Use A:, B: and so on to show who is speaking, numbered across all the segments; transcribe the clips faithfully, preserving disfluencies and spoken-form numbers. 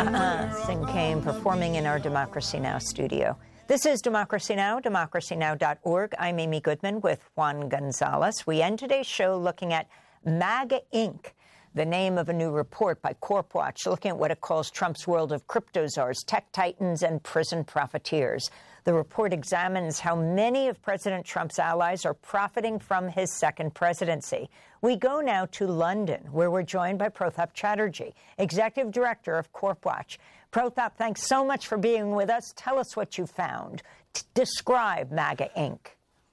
A: Sing Kane performing in our Democracy Now! Studio. This is Democracy Now!, democracy now dot org. I'm Amy Goodman with Juan Gonzalez. We end today's show looking at MAGA Incorporated, the name of a new report by CorpWatch, looking at what it calls Trump's world of crypto czars, tech titans, and prison profiteers. The report examines how many of President Trump's allies are profiting from his second presidency. We go now to London, where we're joined by Prothap Chatterjee, Executive Director of CorpWatch. Prothap, thanks so much for being with us. Tell us what you found. T- describe MAGA Incorporated.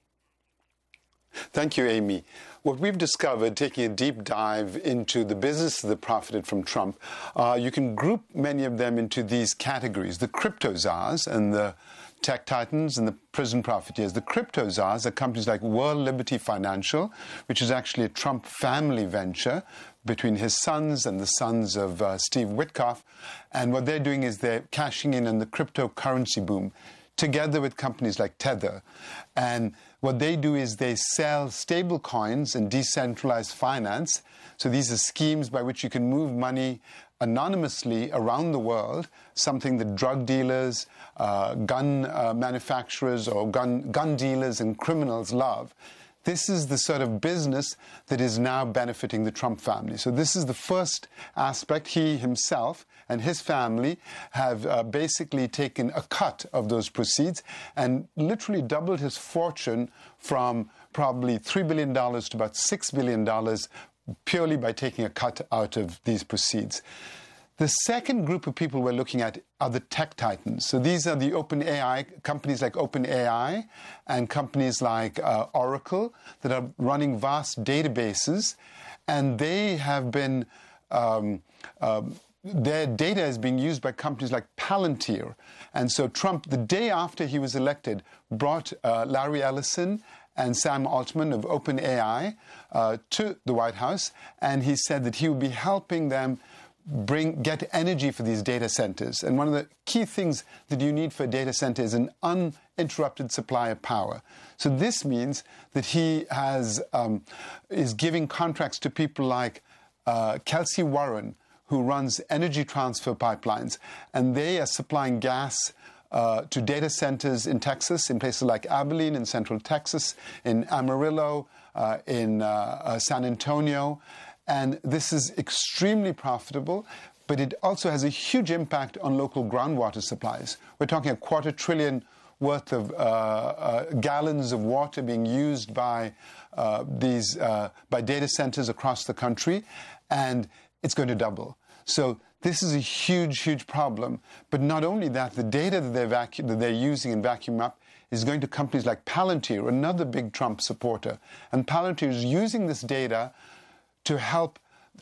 B: Thank you, Amy. What we've discovered, taking a deep dive into the business that profited from Trump, uh, you can group many of them into these categories: the crypto czars and the tech titans and the prison profiteers. The crypto czars are companies like World Liberty Financial, which is actually a Trump family venture between his sons and the sons of uh, Steve Witkoff. And what they're doing is they're cashing in on the cryptocurrency boom, together with companies like Tether. And what they do is they sell stable coins and decentralized finance. So these are schemes by which you can move money anonymously around the world, something that drug dealers, uh, gun uh, manufacturers, or gun, gun dealers and criminals love. This is the sort of business that is now benefiting the Trump family. So this is the first aspect. He himself and his family have uh, basically taken a cut of those proceeds and literally doubled his fortune from probably three billion dollars to about six billion dollars purely by taking a cut out of these proceeds. The second group of people we're looking at are the tech titans. So these are the OpenAI, companies like OpenAI and companies like uh, Oracle that are running vast databases, and they have been, um, um, their data is being used by companies like Palantir. And so Trump, the day after he was elected, brought uh, Larry Ellison and Sam Altman of OpenAI uh, to the White House, and he said that he would be helping them bring get energy for these data centers. And one of the key things that you need for a data center is an uninterrupted supply of power. So this means that he has um, is giving contracts to people like uh, Kelsey Warren, who runs Energy Transfer Pipelines, and they are supplying gas Uh, to data centers in Texas, in places like Abilene in central Texas, in Amarillo, uh, in uh, uh, San Antonio. And this is extremely profitable, but it also has a huge impact on local groundwater supplies. We're talking a quarter trillion worth of uh, uh, gallons of water being used by uh, these uh, by data centers across the country, and it's going to double. So this is a huge, huge problem. But not only that, the data that they're, vacu- that they're using in Vacuum Up is going to companies like Palantir, another big Trump supporter. And Palantir is using this data to help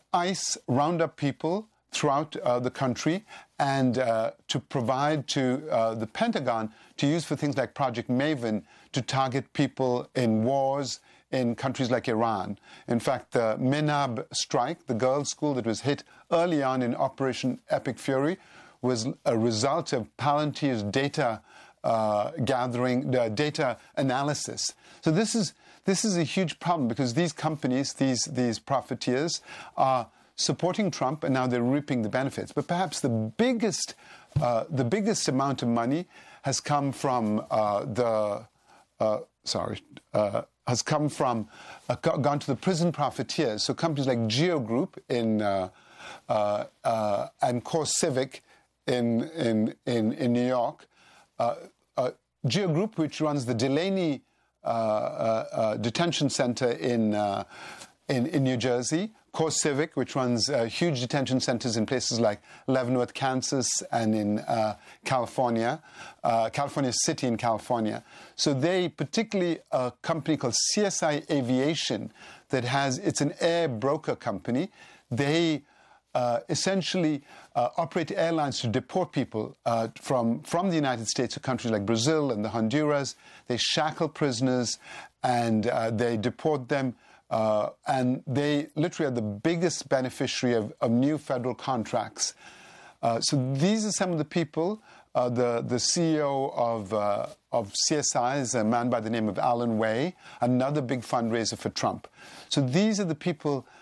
B: ICE round up people throughout uh, the country and uh, to provide to uh, the Pentagon to use for things like Project Maven to target people in wars in countries like Iran. In fact, the Minab strike, the girls' school that was hit early on in Operation Epic Fury, was a result of Palantir's data uh, gathering, uh, data analysis. So this is this is a huge problem because these companies, these these profiteers, are supporting Trump, and now they're reaping the benefits. But perhaps the biggest uh, the biggest amount of money has come from uh, the uh, sorry. Uh, has come from, uh, gone to the prison profiteers. So companies like Geo Group in, uh, uh, uh, and CoreCivic in, in, in, in New York. Uh, uh, Geo Group, which runs the Delaney uh, uh, uh, Detention Center in, uh, in, in New Jersey. CoreCivic, which runs uh, huge detention centers in places like Leavenworth, Kansas, and in uh, California, uh, California City in California. So they, particularly a company called C S I Aviation, that has, it's an air broker company. They uh, essentially uh, operate airlines to deport people uh, from, from the United States to countries like Brazil and the Honduras. They shackle prisoners and uh, they deport them. Uh, and they literally are the biggest beneficiary of, of new federal contracts. Uh, so these are some of the people. Uh, the, the C E O of, uh, of C S I is a man by the name of Alan Way, another big fundraiser for Trump. So these are the people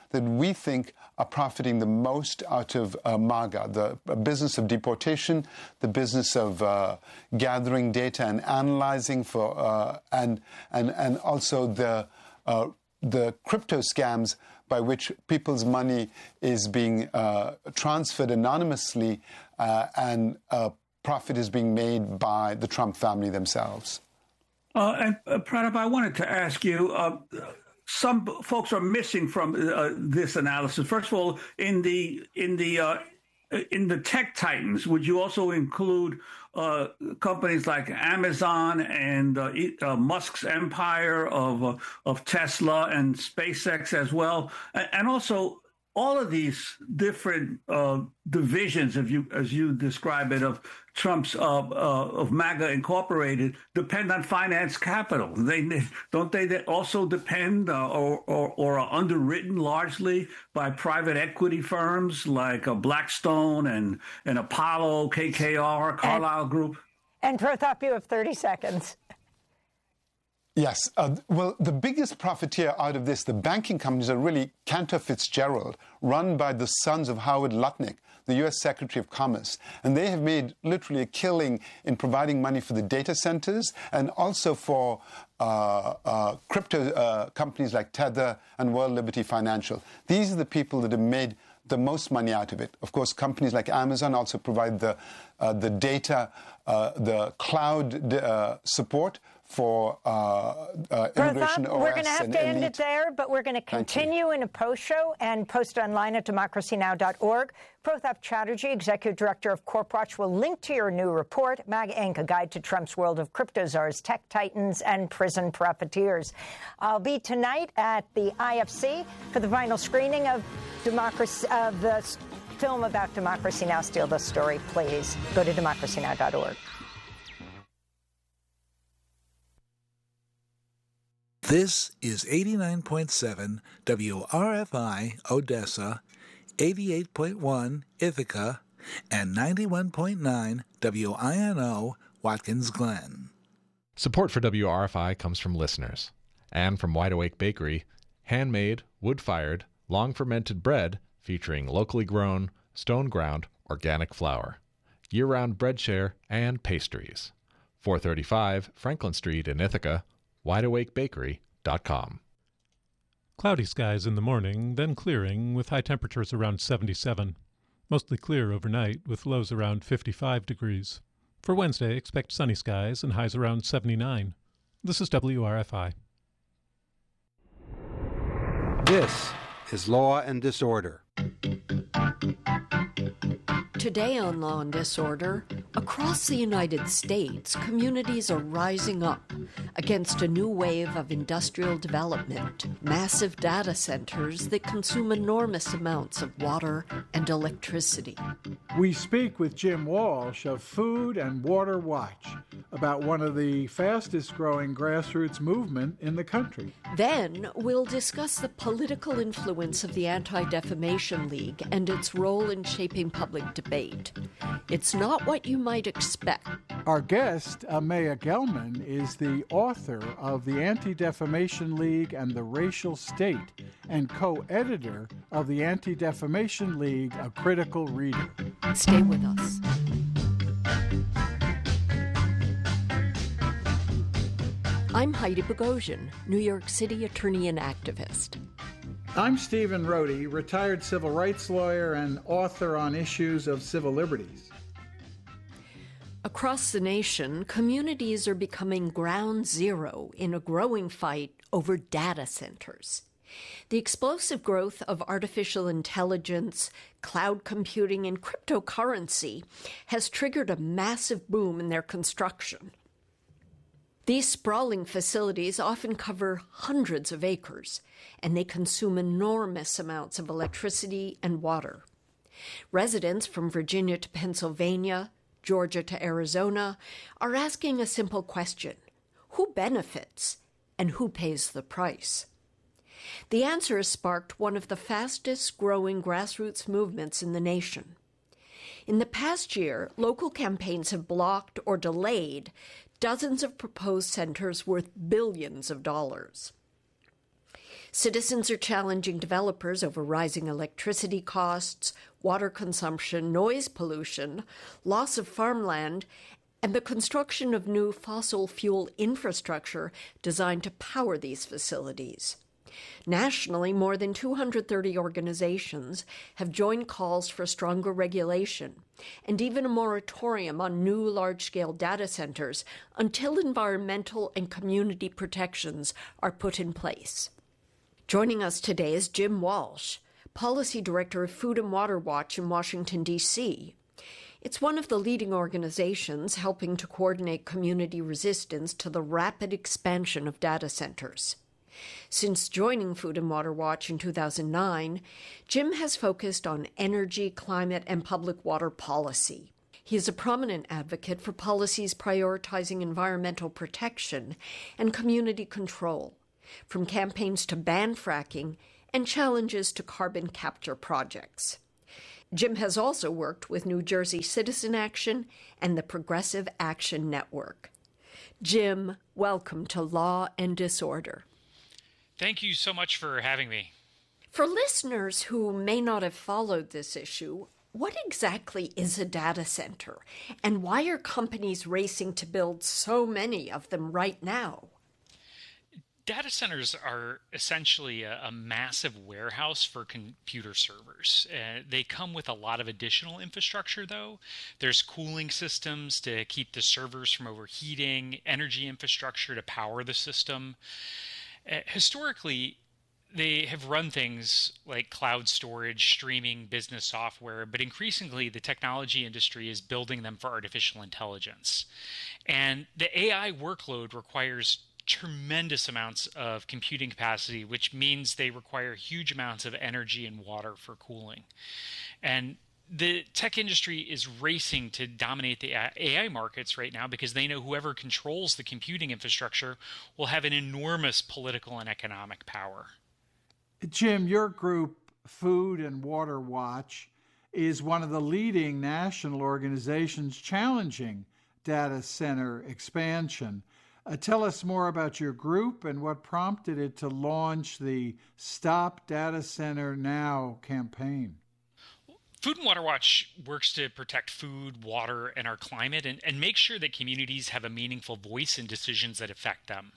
B: that we think are profiting the most out of uh, MAGA, the business of deportation, the business of uh, gathering data and analyzing for, uh, and and and also the uh, the crypto scams by which people's money is being uh, transferred anonymously uh, and uh, profit is being made by the Trump family themselves.
C: Uh, and uh, Pranab, I wanted to ask you, uh, some folks are missing from uh, this analysis. First of all, in the in the uh, in the tech titans, would you also include uh, companies like Amazon and uh, uh, Musk's empire of uh, of Tesla and SpaceX as well, and also all of these different uh, divisions, if you as you describe it, of Trump's uh, uh, of MAGA Incorporated depend on finance capital. They don't they also depend uh, or, or or are underwritten largely by private equity firms like uh, Blackstone and and Apollo, K K R, Carlyle
A: and,
C: Group.
A: And Protop, you have thirty seconds.
B: Yes. Uh, well, the biggest profiteer out of this, the banking companies, are really Cantor Fitzgerald, run by the sons of Howard Lutnick, the U S Secretary of Commerce. And they have made literally a killing in providing money for the data centers and also for uh, uh, crypto uh, companies like Tether and World Liberty Financial. These are the people that have made the most money out of it. Of course, companies like Amazon also provide the, uh, the data, uh, the cloud uh, support for uh, uh, Immigration O S.
A: We're going to have to end
B: Elite.
A: it there, but we're going to continue in a post show and post online at democracy now dot org. Protap Chatterjee, Executive Director of CorpWatch, will link to your new report, MAGA Incorporated, A Guide to Trump's World of Crypto Czars, Tech Titans, and Prison Profiteers. I'll be tonight at the I F C for the final screening of democracy of the film about Democracy Now! Steal the Story. Please go to democracy now dot org.
D: This is eighty-nine point seven W R F I Odessa, eighty-eight point one Ithaca, and ninety-one point nine W I N O Watkins Glen.
E: Support for W R F I comes from listeners and from Wide Awake Bakery, handmade, wood-fired, long-fermented bread featuring locally grown, stone-ground, organic flour, year-round bread share, and pastries. four thirty-five Franklin Street in Ithaca, wide awake bakery dot com.
F: Cloudy skies in the morning, then clearing with high temperatures around seventy-seven. Mostly clear overnight with lows around fifty-five degrees. For Wednesday, expect sunny skies and highs around seventy-nine. This is W R F I.
G: This is Law and Disorder.
H: Today on Law and Disorder, across the United States, communities are rising up against a new wave of industrial development, massive data centers that consume enormous amounts of water and electricity.
I: We speak with Jim Walsh of Food and Water Watch about one of the fastest growing grassroots movement in the country.
H: Then we'll discuss the political influence of the Anti-Defamation League and its role in shaping public debate. It's not what you might expect.
I: Our guest, Amaya Gelman, is the author of The Anti-Defamation League and the Racial State and co-editor of the Anti-Defamation League, A Critical Reader.
H: Stay with us. I'm Heidi Bogosian, New York City attorney and activist.
I: I'm Stephen Rohde, retired civil rights lawyer and author on issues of civil liberties.
H: Across the nation, communities are becoming ground zero in a growing fight over data centers. The explosive growth of artificial intelligence, cloud computing, and cryptocurrency has triggered a massive boom in their construction. These sprawling facilities often cover hundreds of acres, and they consume enormous amounts of electricity and water. Residents from Virginia to Pennsylvania, Georgia to Arizona, are asking a simple question: who benefits and who pays the price? The answer has sparked one of the fastest growing grassroots movements in the nation. In the past year, local campaigns have blocked or delayed dozens of proposed centers worth billions of dollars. Citizens are challenging developers over rising electricity costs, water consumption, noise pollution, loss of farmland, and the construction of new fossil fuel infrastructure designed to power these facilities. Nationally, more than two hundred thirty organizations have joined calls for stronger regulation and even a moratorium on new large-scale data centers until environmental and community protections are put in place. Joining us today is Jim Walsh, Policy Director of Food and Water Watch in Washington, D C It's one of the leading organizations helping to coordinate community resistance to the rapid expansion of data centers. Since joining Food and Water Watch in two thousand nine, Jim has focused on energy, climate, and public water policy. He is a prominent advocate for policies prioritizing environmental protection and community control, from campaigns to ban fracking and challenges to carbon capture projects. Jim has also worked with New Jersey Citizen Action and the Progressive Action Network. Jim, welcome to Law and Disorder.
J: Thank you so much for having me.
H: For listeners who may not have followed this issue, what exactly is a data center, and why are companies racing to build so many of them right now?
J: Data centers are essentially a, a massive warehouse for computer servers. Uh, they come with a lot of additional infrastructure, though. There's cooling systems to keep the servers from overheating, energy infrastructure to power the system. Uh, historically, they have run things like cloud storage, streaming, business software, but increasingly the technology industry is building them for artificial intelligence. And the A I workload requires tremendous amounts of computing capacity, which means they require huge amounts of energy and water for cooling. And the tech industry is racing to dominate the A I markets right now because they know whoever controls the computing infrastructure will have an enormous political and economic power.
I: Jim, your group, Food and Water Watch, is one of the leading national organizations challenging data center expansion. Uh, tell us more about your group and what prompted it to launch the Stop Data Center Now campaign.
J: Food and Water Watch works to protect food, water, and our climate and, and make sure that communities have a meaningful voice in decisions that affect them.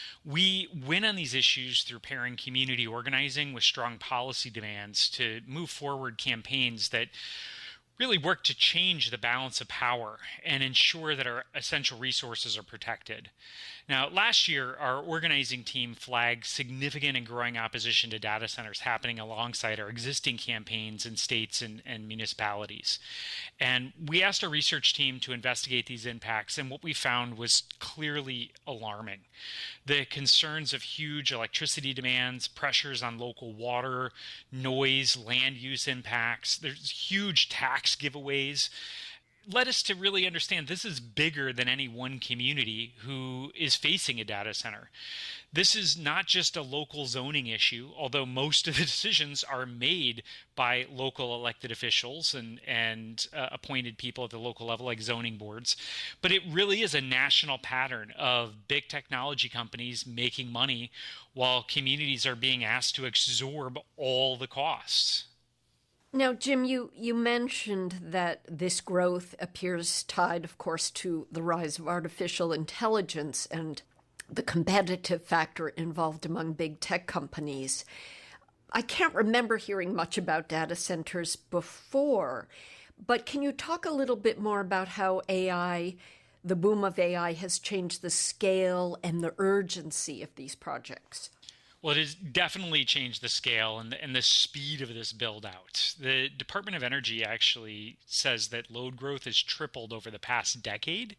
J: We win on these issues through pairing community organizing with strong policy demands to move forward campaigns that really work to change the balance of power and ensure that our essential resources are protected. Now, last year, our organizing team flagged significant and growing opposition to data centers happening alongside our existing campaigns in states and, and municipalities. And we asked our research team to investigate these impacts, and what we found was clearly alarming. The concerns of huge electricity demands, pressures on local water, noise, land use impacts, there's huge tax giveaways, led us to really understand this is bigger than any one community who is facing a data center. This is not just a local zoning issue, although most of the decisions are made by local elected officials and, and uh, appointed people at the local level, like zoning boards. But it really is a national pattern of big technology companies making money while communities are being asked to absorb all the costs.
H: Now, Jim, you, you mentioned that this growth appears tied, of course, to the rise of artificial intelligence and the competitive factor involved among big tech companies. I can't remember hearing much about data centers before, but can you talk a little bit more about how A I, the boom of A I, has changed the scale and the urgency of these projects?
J: Well, it has definitely changed the scale and the, and the speed of this build out. The Department of Energy actually says that load growth has tripled over the past decade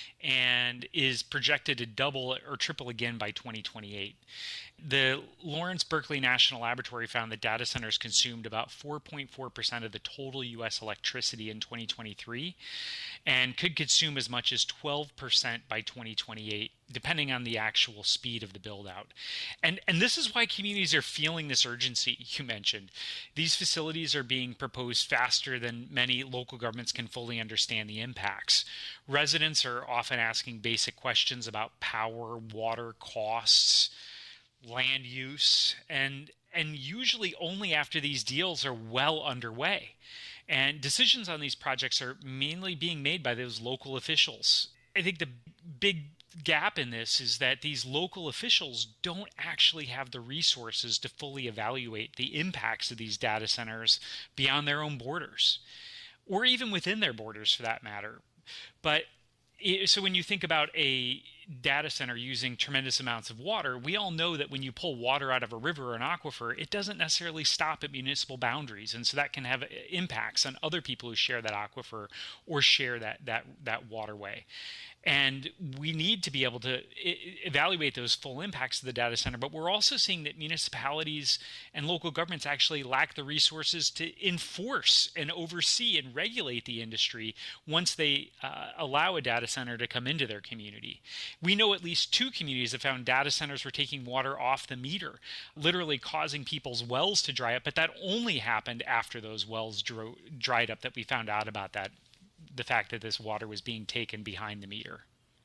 J: and is projected to double or triple again by twenty twenty-eight. The Lawrence Berkeley National Laboratory found that data centers consumed about four point four percent of the total U S electricity in twenty twenty-three and could consume as much as twelve percent by twenty twenty-eight, depending on the actual speed of the build out. And, and this is why communities are feeling this urgency you mentioned. These facilities are being proposed faster than many local governments can fully understand the impacts. Residents are often asking basic questions about power, water, costs. land use, and and usually only after these deals are well underway. And decisions on these projects are mainly being made by those local officials. I think the big gap in this is that these local officials don't actually have the resources to fully evaluate the impacts of these data centers beyond their own borders, or even within their borders for that matter. But so when you think about a data center using tremendous amounts of water, we all know that when you pull water out of a river or an aquifer, it doesn't necessarily stop at municipal boundaries. And so that can have impacts on other people who share that aquifer or share that that that waterway. And we need to be able to evaluate those full impacts of the data center. But we're also seeing that municipalities and local governments actually lack the resources to enforce and oversee and regulate the industry once they uh, allow a data center to come into their community. We know at least two communities have found data centers were taking water off the meter, literally causing people's wells to dry up. But that only happened after those wells dro- dried up, that we found out about that. The fact that this water was being taken behind the meter.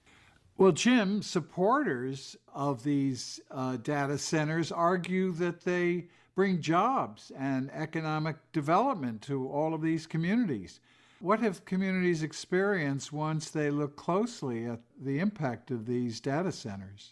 I: Well, Jim, supporters of these uh, data centers argue that they bring jobs and economic development to all of these communities. What have communities experienced once they look closely at the impact of these data centers?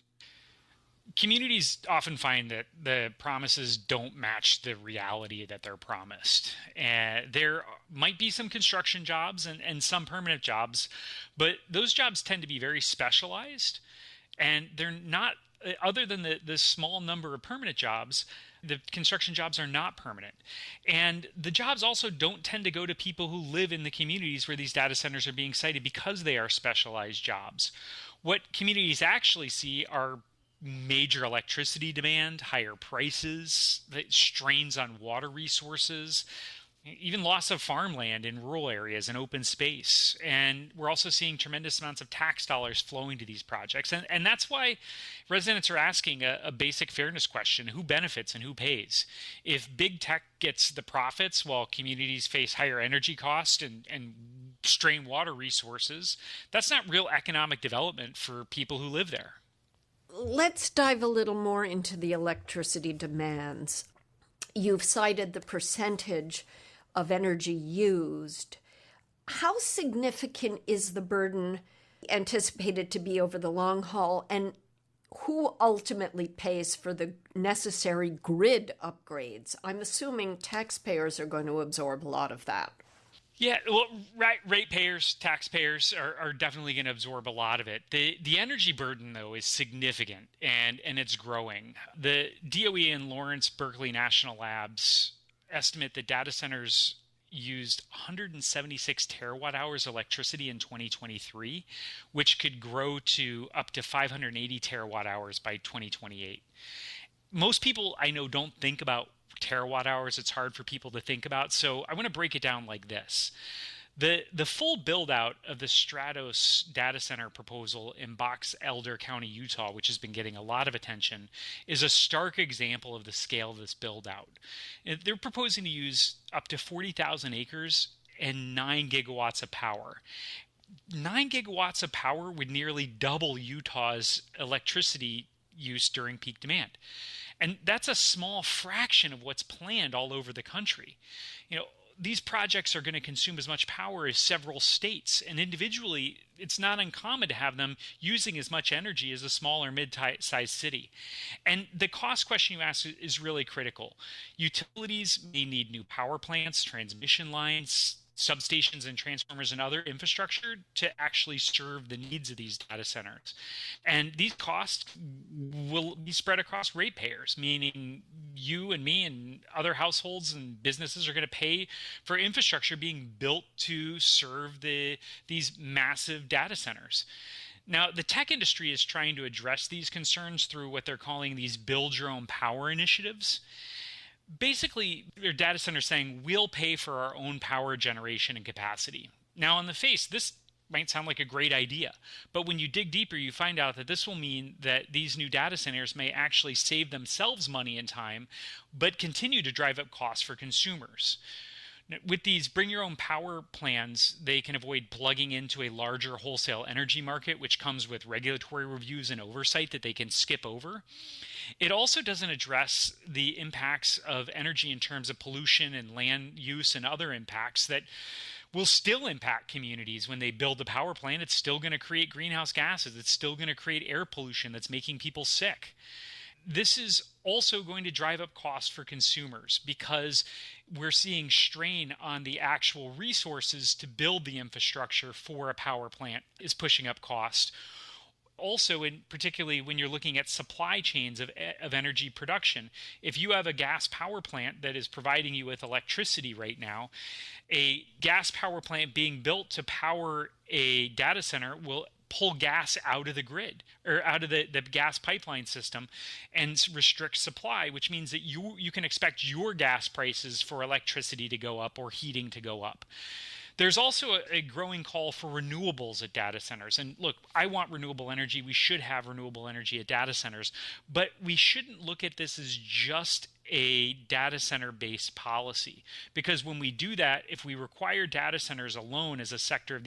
J: Communities often find that the promises don't match the reality that they're promised. And there might be some construction jobs and, and some permanent jobs, but those jobs tend to be very specialized, and they're not, other than the, the small number of permanent jobs, the construction jobs are not permanent. And the jobs also don't tend to go to people who live in the communities where these data centers are being sited because they are specialized jobs. What communities actually see are major electricity demand, higher prices, strains on water resources, even loss of farmland in rural areas and open space. And we're also seeing tremendous amounts of tax dollars flowing to these projects. And, and that's why residents are asking a, a basic fairness question: who benefits and who pays? If big tech gets the profits while communities face higher energy costs and, and strain water resources, that's not real economic development for people who live there.
H: Let's dive a little more into the electricity demands. You've cited the percentage of energy used. How significant is the burden anticipated to be over the long haul, and who ultimately pays for the necessary grid upgrades? I'm assuming taxpayers are going to absorb a lot of that.
J: Yeah, well, right, ratepayers, taxpayers are, are definitely going to absorb a lot of it. The the energy burden, though, is significant, and, and it's growing. The D O E and Lawrence Berkeley National Labs estimate that data centers used one hundred seventy-six terawatt hours of electricity in twenty twenty-three, which could grow to up to five hundred eighty terawatt hours by twenty twenty-eight. Most people I know don't think about terawatt hours. It's hard for people to think about. So I want to break it down like this. The the full build out of the Stratos data center proposal in Box Elder County, Utah, which has been getting a lot of attention, is a stark example of the scale of this build out. They're proposing to use up to forty thousand acres and nine gigawatts of power. Nine gigawatts of power would nearly double Utah's electricity use during peak demand. And that's a small fraction of what's planned all over the country. You know, these projects are going to consume as much power as several states, and individually, it's not uncommon to have them using as much energy as a small or mid-sized city. And the cost question you ask is really critical. Utilities may need new power plants, transmission lines, substations and transformers and other infrastructure to actually serve the needs of these data centers. And these costs will be spread across ratepayers, meaning you and me and other households and businesses are going to pay for infrastructure being built to serve the these massive data centers. Now, the tech industry is trying to address these concerns through what they're calling these build your own power initiatives. Basically, their data centers saying we'll pay for our own power generation and capacity. Now, on the face, this might sound like a great idea, but when you dig deeper, you find out that this will mean that these new data centers may actually save themselves money and time, but continue to drive up costs for consumers. With these bring your own power plans, they can avoid plugging into a larger wholesale energy market, which comes with regulatory reviews and oversight that they can skip over. It also doesn't address the impacts of energy in terms of pollution and land use and other impacts that will still impact communities when they build the power plant. It's still going to create greenhouse gases. It's still going to create air pollution that's making people sick. This is also going to drive up costs for consumers because we're seeing strain on the actual resources to build the infrastructure for a power plant is pushing up cost. Also, in particularly when you're looking at supply chains of, of energy production, if you have a gas power plant that is providing you with electricity right now, a gas power plant being built to power a data center will pull gas out of the grid or out of the, the gas pipeline system and restrict supply, which means that you you can expect your gas prices for electricity to go up or heating to go up. There's also a, a growing call for renewables at data centers. And look, I want renewable energy. We should have renewable energy at data centers, but we shouldn't look at this as just a data center based policy, because when we do that, if we require data centers alone as a sector of the